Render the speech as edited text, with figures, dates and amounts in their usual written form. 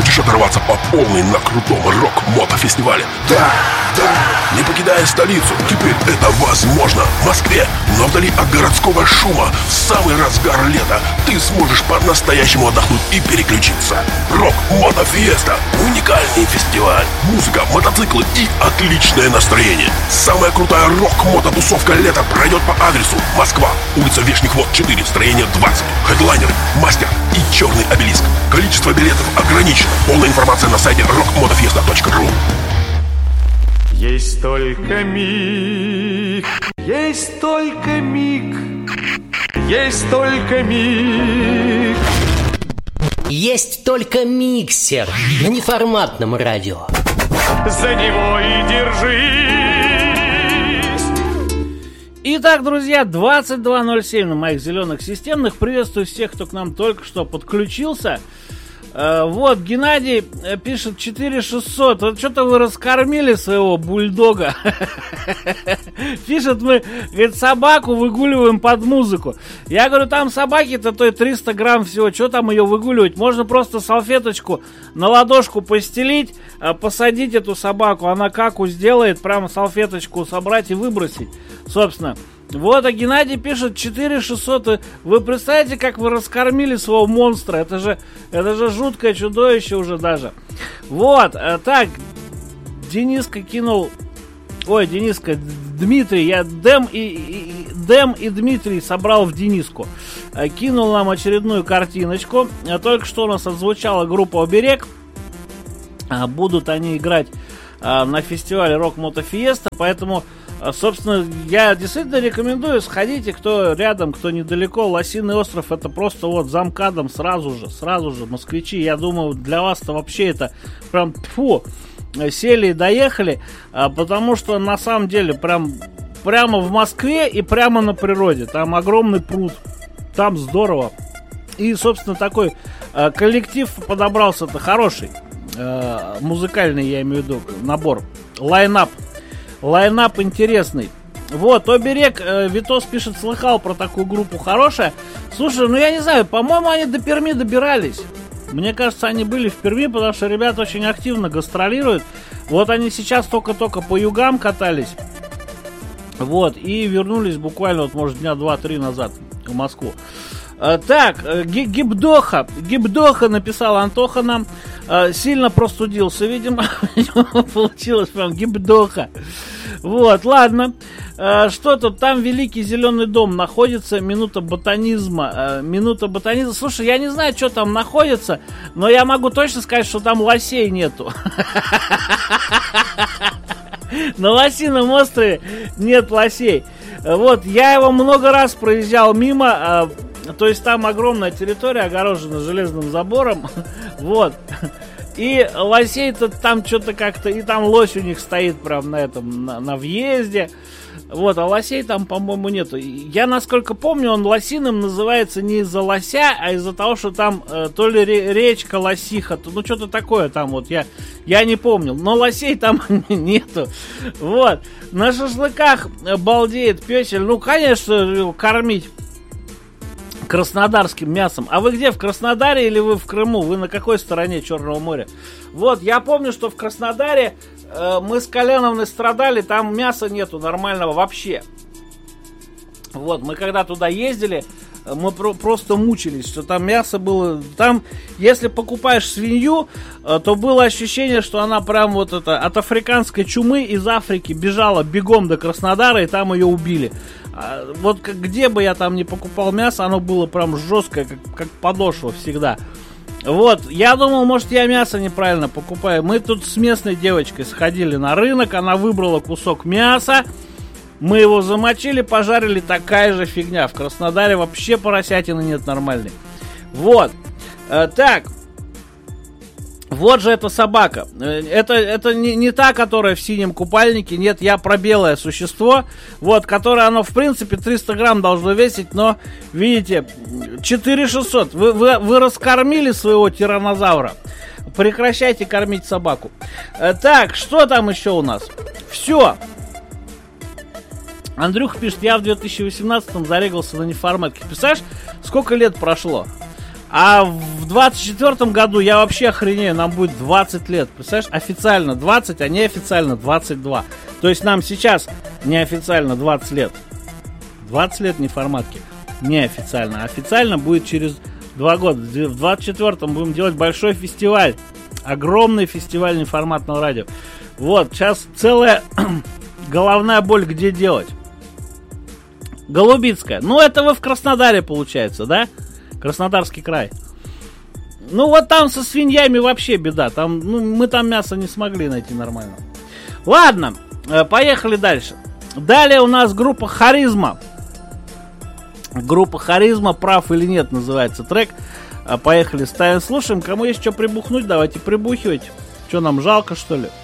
Хочешь оторваться по полной на крутом рок-мотофестивале? Да! Не покидая столицу, теперь это возможно. В Москве, но вдали от городского шума, в самый разгар лета ты сможешь по-настоящему отдохнуть и переключиться. Рок-мотофеста. Уникальный фестиваль. Музыка, мотоциклы и отличное настроение. Самая крутая рок-мототусовка лета пройдет по адресу: Москва, улица Вешних Вод, 4, строение 20. Хедлайнеры, Мастер и Черный обелиск. Количество билетов ограничено. Полная информация на сайте rockmotofesta.ru. Есть только миг, есть только миг, есть только миг. Есть только миксер на неформатном радио. За него и держись. Итак, друзья, 22:07 на моих зеленых системных. Приветствую всех, кто к нам только что подключился. Вот, Геннадий пишет 4600. Вот что-то вы раскормили своего бульдога. Пишет, мы, говорит, собаку выгуливаем под музыку. Я говорю, там собаки-то то 300 грамм всего. Что там ее выгуливать? Можно просто салфеточку на ладошку постелить, посадить эту собаку. Она каку сделает, прямо салфеточку собрать и выбросить. Собственно. Вот, а Геннадий пишет 4600. Вы представляете, как вы раскормили своего монстра? Это же жуткое чудовище уже даже. Вот, так, Дениска кинул... Ой, Дениска, Дмитрий, я Дэм и Дмитрий собрал в Дениску. Кинул нам очередную картиночку. Только что у нас отзвучала группа «Оберег». Будут они играть на фестивале Рок-Мотофиеста, поэтому... Собственно, я действительно рекомендую, сходите, кто рядом, кто недалеко. Лосиный остров, это просто вот за МКАДом сразу же, москвичи. Я думаю, для вас-то вообще это прям, сели и доехали, потому что на самом деле прямо в Москве и прямо на природе. Там огромный пруд, там здорово. И, собственно, такой коллектив подобрался-то хороший, музыкальный, я имею в виду, набор, лайнап интересный. Вот, Оберег, Витос пишет, слыхал про такую группу, хорошая. Слушай, ну я не знаю, по-моему, они до Перми добирались. Мне кажется, они были в Перми, потому что ребята очень активно гастролируют. Вот они сейчас только-только по югам катались. Вот, и вернулись буквально, вот, может, дня 2-3 назад в Москву. Так, Гибдоха написал Антоха нам. Сильно простудился, видимо. Получилось прям Гибдоха. Вот, ладно. Что тут? Там Великий Зеленый дом находится. Минута ботанизма. Слушай, я не знаю, что там находится, но я могу точно сказать, что там лосей нету. На Лосином острове нет лосей. Вот, я его много раз проезжал мимо. То есть там огромная территория, огорожена железным забором. Вот. И лосей-то там что-то как-то... И там лось у них стоит прям на въезде. Вот, а лосей там, по-моему, нету. Я, насколько помню, он Лосиным называется не из-за лося, а из-за того, что там то ли речка Лосиха, ну что-то такое там вот. Я не помню. Но лосей там нету. Вот. На шашлыках балдеет пёсель. Ну, конечно, кормить краснодарским мясом. А вы где, в Краснодаре или вы в Крыму? Вы на какой стороне Черного моря? Вот, я помню, что в Краснодаре мы с Коляновной страдали, там мяса нету нормального вообще. Вот, мы когда туда ездили, мы просто мучились, что там мясо было... Там, если покупаешь свинью, то было ощущение, что она прям вот это от африканской чумы из Африки бежала бегом до Краснодара, и там ее убили. Вот где бы я там не покупал мясо, оно было прям жесткое, как подошва всегда. Вот, я думал, может, я мясо неправильно покупаю. Мы тут с местной девочкой сходили на рынок, она выбрала кусок мяса, мы его замочили, пожарили, такая же фигня. В Краснодаре вообще поросятины нет нормальной. Вот, так. Вот же эта собака. Это не та, которая в синем купальнике. Нет, я про белое существо. Вот, которое оно, в принципе, 300 грамм должно весить. Но, видите, 4600. Вы раскормили своего тираннозавра. Прекращайте кормить собаку. Так, что там еще у нас? Все. Андрюха пишет, я в 2018-м зарегался на неформатке. Представляешь, сколько лет прошло? А в 24 году я вообще охренею, нам будет 20 лет. Представляешь, официально 20, а неофициально 22. То есть нам сейчас неофициально 20 лет. 20 лет неформатки. Неофициально. Официально будет через 2 года. В 24-м будем делать большой фестиваль. Огромный фестиваль неформатного радио. Вот, сейчас целая головная боль, где делать. Голубицкая. Ну, это вы в Краснодаре, получается, да? Краснодарский край. Ну, вот там со свиньями вообще беда. Там, мы там мясо не смогли найти нормально. Ладно, поехали дальше. Далее у нас группа Харизма. Группа Харизма, прав или нет, называется трек. Поехали, ставим, слушаем. Кому есть что прибухнуть, давайте прибухивать. Что, нам жалко, что ли?